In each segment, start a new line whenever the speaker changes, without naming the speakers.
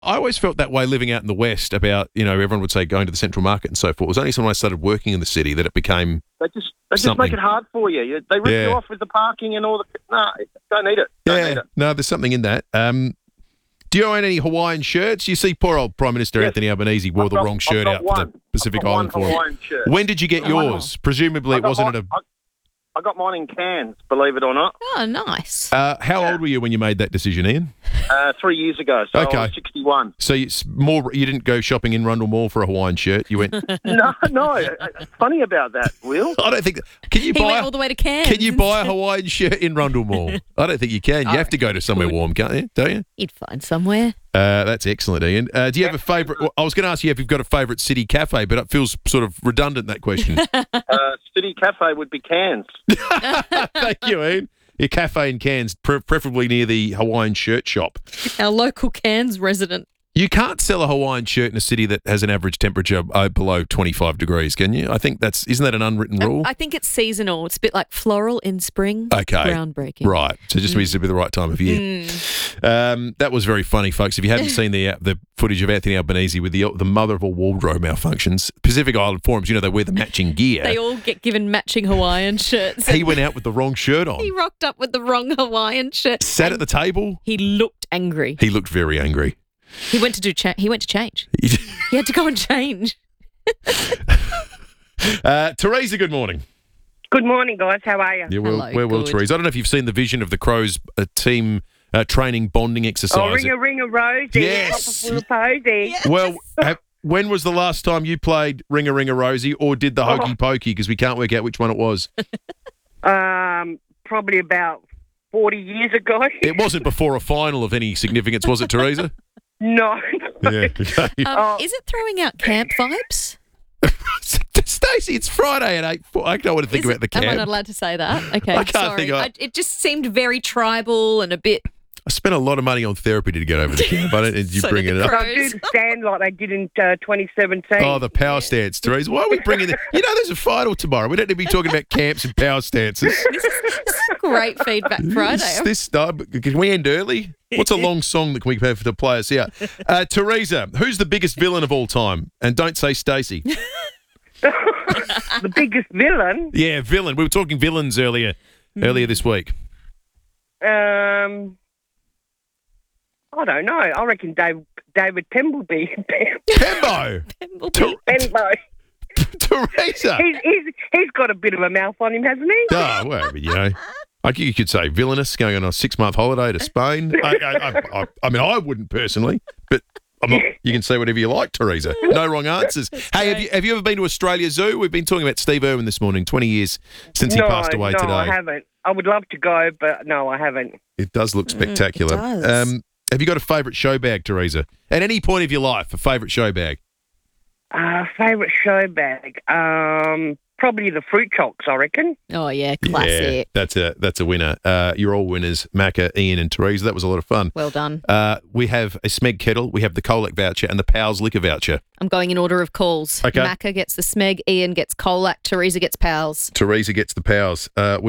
I always felt that way living out in the West about, everyone would say going to the Central Market and so forth. It was only when I started working in the city that it became
They just make it hard for you. They rip you off with the parking and all the... No, don't need it. Don't need it.
No, there's something in that. Do you own any Hawaiian shirts? You see poor old Prime Minister Anthony Albanese wore the wrong shirt out for the Pacific Island Forum. When did you get yours? Presumably it wasn't at a...
I got mine in Cairns, believe it or not.
Oh, nice.
How old were you when you made that decision, Ian?
3 years ago, so
Okay.
I was 61.
So you didn't go shopping in Rundle Mall for a Hawaiian shirt. You went...
No. Funny about that, Will.
I don't think... Can you
He
buy
went all the way to Cairns.
Can you buy a Hawaiian shirt in Rundle Mall? I don't think you can. You have to go to somewhere warm, can't you? Don't you?
You'd find somewhere.
That's excellent, Ian. Do you have a favourite... I was going to ask you if you've got a favourite city cafe, but it feels sort of redundant, that question.
City cafe would be Cairns.
Thank you, Ian. Your cafe in Cairns, preferably near the Hawaiian shirt shop.
Our local Cairns resident.
You can't sell a Hawaiian shirt in a city that has an average temperature below 25 degrees, can you? I think isn't that an unwritten rule?
I think it's seasonal. It's a bit like floral in spring.
Okay.
Groundbreaking.
Right. So it just needs to be the right time of year. That was very funny, folks. If you haven't seen the footage of Anthony Albanese with the mother of all wardrobe malfunctions, Pacific Island Forums, they wear the matching gear.
They all get given matching Hawaiian shirts.
He went out with the wrong shirt on.
He rocked up with the wrong Hawaiian shirt.
Sat at the table.
He looked angry.
He looked very angry.
He went to change. He had to go and change.
Teresa, good morning.
Good morning, guys. How are you?
Yeah,
Hello,
well,
good.
Teresa. I don't know if you've seen the vision of the Crows team training bonding exercise.
Oh, ring a Rosie.
Yes.
Full of posy.
Well, when was the last time you played Ring a Rosie or did the Hokey Pokey? Because we can't work out which one it was.
Probably about 40 years ago.
It wasn't before a final of any significance, was it, Teresa?
No.
Yeah. Okay.
Is it throwing out camp vibes?
Stacey, it's Friday at 8. I don't want to think about the camp.
Am I not allowed to say that? Okay,
I can't
sorry.
think
It just seemed very tribal and a bit...
I spent a lot of money on therapy to get over the camp. I don't need you
So
bringing
did
it
the
up.
I do stand like they did in 2017.
Oh, the power stance, Teresa. Why are we bringing the... there's a final tomorrow. We don't need to be talking about camps and power stances.
This is great feedback Friday.
Can we end early? What's a long song that we have to play us out? Teresa, who's the biggest villain of all time? And don't say Stacey.
The biggest villain?
Yeah, villain. We were talking villains earlier this week.
I don't know. I reckon David Pembleby.
Pembo.
Pembo.
Teresa.
He's got a bit of a mouth on him, hasn't he?
Oh, well, you could say villainous, going on a 6-month holiday to Spain. I mean, I wouldn't personally, but you can say whatever you like, Teresa. No wrong answers. Hey, have you ever been to Australia Zoo? We've been talking about Steve Irwin this morning, 20 years since he passed away today.
No, I haven't. I would love to go, but no, I haven't.
It does look spectacular.
It does.
Have you got a favourite show bag, Teresa? At any point of your life, a favourite show bag?
Favourite show bag? Probably the fruit chocks, I reckon.
Oh, yeah, classic.
Yeah, that's a winner. You're all winners, Macca, Ian and Teresa. That was a lot of fun.
Well done.
We have a Smeg kettle, we have the Colac voucher and the Powell's liquor voucher.
I'm going in order of calls.
Okay.
Macca gets the Smeg, Ian gets Colac, Teresa gets Pals.
Teresa gets the Powers.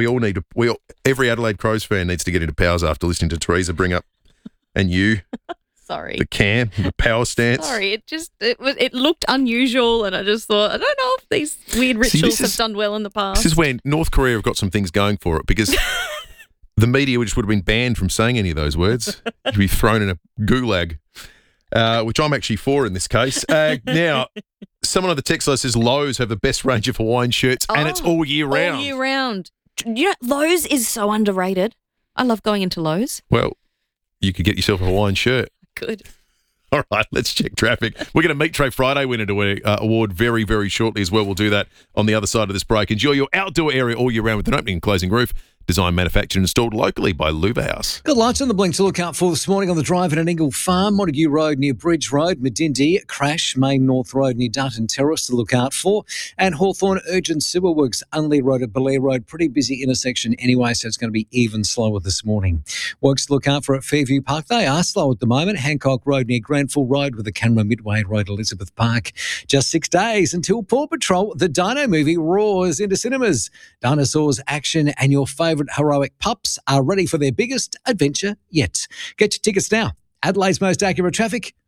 Every Adelaide Crows fan needs to get into Powers after listening to Teresa bring up, and you,
Sorry.
the cam, the power stance.
Sorry, it looked unusual, and I just thought, I don't know if these weird rituals have done well in the past.
This is when North Korea have got some things going for it, because the media just would have been banned from saying any of those words. You'd be thrown in a gulag, which I'm actually for in this case. Now, someone on the text line says Lowe's have the best range of Hawaiian shirts, and it's all year round.
All year round. Lowe's is so underrated. I love going into Lowe's.
Well, you could get yourself a Hawaiian shirt.
Good.
All right, let's check traffic. We're going to meet Trey Friday winner to award very, very shortly as well. We'll do that on the other side of this break. Enjoy your outdoor area all year round with an opening and closing roof. Designed, manufactured and installed locally by Luva House.
Got lights on the blink to look out for this morning on the drive at an Ingle Farm, Montague Road near Bridge Road, Medindi, Crash, Main North Road near Dutton Terrace to look out for, and Hawthorn Urgent Sewer Works, Unley Road at Belair Road. Pretty busy intersection anyway, so it's going to be even slower this morning. Works to look out for at Fairview Park. They are slow at the moment. Hancock Road near Granville Road with the Canberra Midway Road, Elizabeth Park. Just 6 days until Paw Patrol, the Dino movie, roars into cinemas. Dinosaurs, action and your favourite heroic pups are ready for their biggest adventure yet. Get your tickets now. Adelaide's most accurate traffic